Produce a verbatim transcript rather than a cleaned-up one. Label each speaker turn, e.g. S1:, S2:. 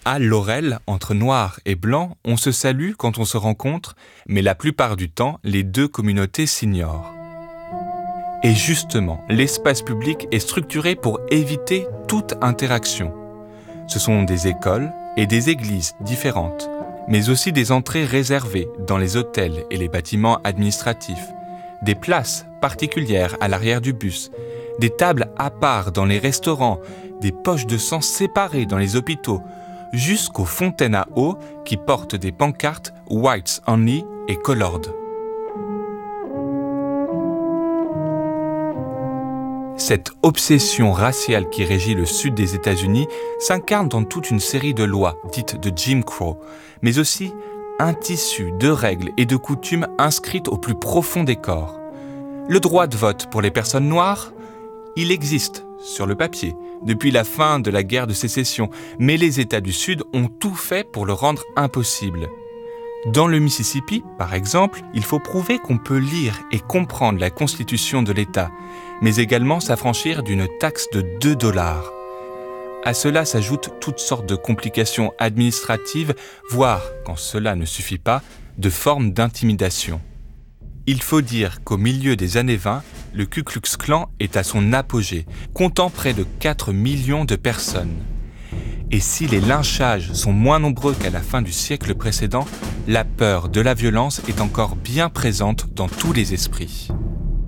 S1: À Laurel, entre noirs et blancs, on se salue quand on se rencontre, mais la plupart du temps, les deux communautés s'ignorent. Et justement, l'espace public est structuré pour éviter toute interaction. Ce sont des écoles et des églises différentes, mais aussi des entrées réservées dans les hôtels et les bâtiments administratifs, des places particulières à l'arrière du bus, des tables à part dans les restaurants, des poches de sang séparées dans les hôpitaux, jusqu'aux fontaines à eau qui portent des pancartes « Whites Only » et « Colored ». Cette obsession raciale qui régit le sud des États-Unis s'incarne dans toute une série de lois dites de Jim Crow, mais aussi un tissu de règles et de coutumes inscrites au plus profond des corps. Le droit de vote pour les personnes noires, il existe sur le papier depuis la fin de la guerre de sécession, mais les États du Sud ont tout fait pour le rendre impossible. Dans le Mississippi, par exemple, il faut prouver qu'on peut lire et comprendre la constitution de l'État, mais également s'affranchir d'une taxe de deux dollars. À cela s'ajoutent toutes sortes de complications administratives, voire, quand cela ne suffit pas, de formes d'intimidation. Il faut dire qu'au milieu des années vingt, le Ku Klux Klan est à son apogée, comptant près de quatre millions de personnes. Et si les lynchages sont moins nombreux qu'à la fin du siècle précédent, la peur de la violence est encore bien présente dans tous les esprits.